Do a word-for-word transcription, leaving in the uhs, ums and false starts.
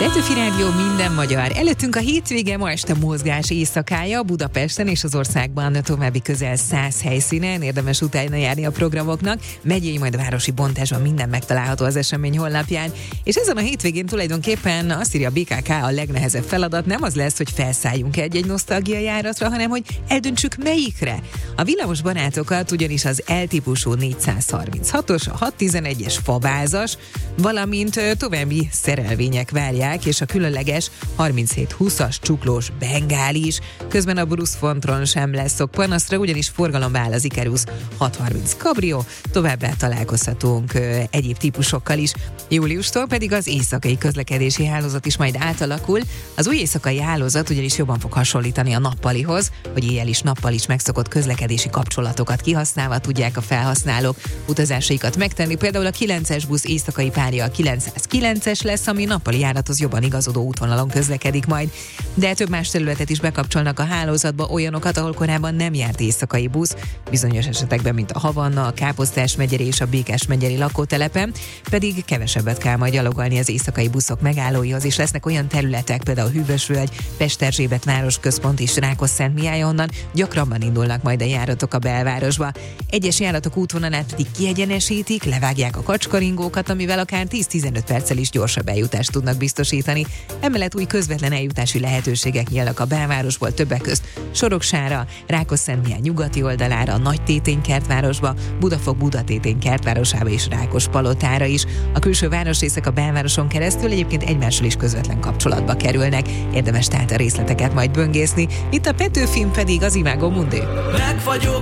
Petőfi Rádió, minden magyar. Előttünk a hétvége, ma este mozgás éjszakája Budapesten és az országban további közel száz helyszínen. Érdemes utána járni a programoknak. Megyei, majd városi bontásban minden megtalálható az esemény honlapján. És ezen a hétvégén tulajdonképpen azt írja a bé ká ká, a legnehezebb feladat nem az lesz, hogy felszálljunk egy-egy nosztalgia járatra, hanem hogy eldöntsük melyikre. A villamos barátokat ugyanis az L-típusú négyszázharminchatos, a hatszáztizenegyes favázas, valamint további szerelvények várják, és a különleges harminchét húszas csuklós bengál is. Közben a buszfronton sem lesz szok panaszra, ugyanis forgalomba áll az Icarus hatszázharminc Cabrio, továbbá találkozhatunk ö, egyéb típusokkal is. Júliustól pedig az éjszakai közlekedési hálózat is majd átalakul. Az új éjszakai hálózat ugyanis jobban fog hasonlítani a nappalihoz, hogy éjjel is nappal is megszokott közlekedési kapcsolatokat kihasználva tudják a felhasználók utazásaikat megtenni. Például a kilences busz éjszakai párja a kilencszázkilences lesz, ami nappali járathoz jobban igazodó útvonalon közlekedik majd. De több más területet is bekapcsolnak a hálózatba, olyanokat, ahol korábban nem járt éjszakai busz, bizonyos esetekben, mint a Havanna, a Káposztás megyeri és a Békás megyeri lakótelepen, pedig kevesebbet kell majd gyalogolni az éjszakai buszok megállóihoz, és lesznek olyan területek, például Hűvösvölgy, Pesterzsébet városközpont és Rákosszentmihalyi, onnan gyakrabban indulnak majd a járatok a belvárosba. Egyes járatok útvonalát pedig kiegyenesítik, levágják a kacskaringókat, amivel akár tíz-tizenöt perccel is gyorsabb eljutást tudnak biztosítani. Emellett új közvetlen eljutási lehetőségek nyílnak a belvárosból, többek közt Soroksára, Rákosszentmihalyi nyugati oldalára, Nagytétény kertvárosba, Budafok Budatétény kertvárosába és Rákospalotára is. A külső városrészek a belvároson keresztül egyébként egymással is közvetlen kapcsolatba kerülnek. Érdemes tehát a részleteket majd böngészni. Itt a Petőfin pedig az Imágo Mundi. Meg vagyok